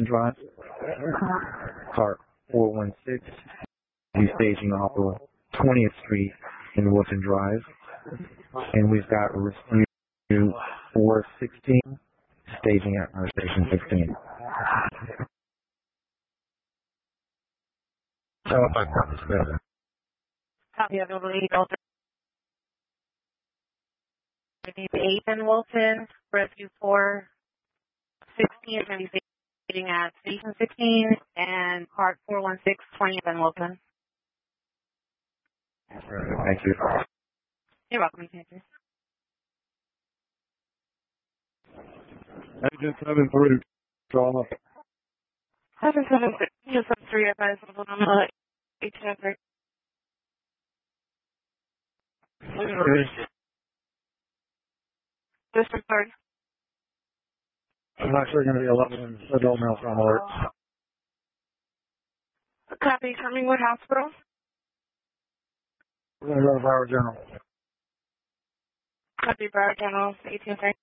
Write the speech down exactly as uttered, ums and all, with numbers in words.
Wilson Drive. Car four one six, staging off of twentieth Street in Wilson Drive. And we've got rescue four sixteen, staging at our station sixteen. Oh, I got this better. Copy of Delta eight in Wilson, rescue four sixteen is going to be staging at station sixteen, and cart four one six twentieth in Wilson. Thank you. You're welcome, thank you. Agent seven three, trauma. seven seven three, advise level number eighteen oh three. District third. I'm actually going to be eleven adult male trauma alert. Copy, Cummingwood Hospital. We're going to go to Broward General. Copy, Broward General, eighteen oh three.